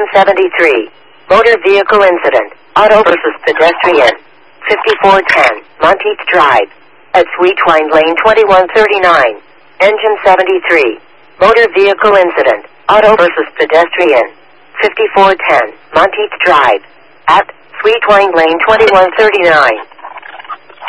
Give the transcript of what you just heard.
73. Motor vehicle incident. Auto versus pedestrian. 5410. Monteith Drive. At Sweetwine Lane 2139. Engine 73. Motor vehicle incident. Auto versus pedestrian. 5410. Monteith Drive. At Sweetwine Lane 2139.